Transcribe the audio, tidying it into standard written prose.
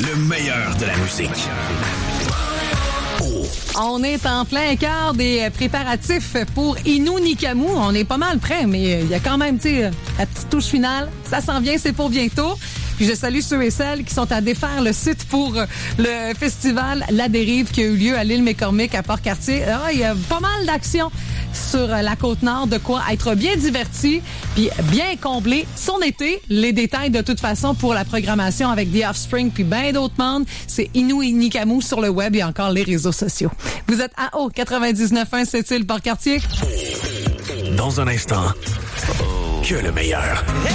Le meilleur de la musique. On est en plein cœur des préparatifs pour Innu-Nikamu. On est pas mal près, mais il y a quand même, tu sais, la petite touche finale. Ça s'en vient, c'est pour bientôt. Puis je salue ceux et celles qui sont à défaire le site pour le festival La Dérive qui a eu lieu à l'île McCormick à Port-Cartier. Il y a pas mal d'actions sur la Côte-Nord, de quoi être bien diverti puis bien combler son été. Les détails de toute façon pour la programmation avec The Offspring puis bien d'autres mondes, c'est Innu-Nikamu sur le web et encore les réseaux sociaux. Vous êtes à 99.1 Sept-Îles Port-Cartier. Dans un instant, que le meilleur.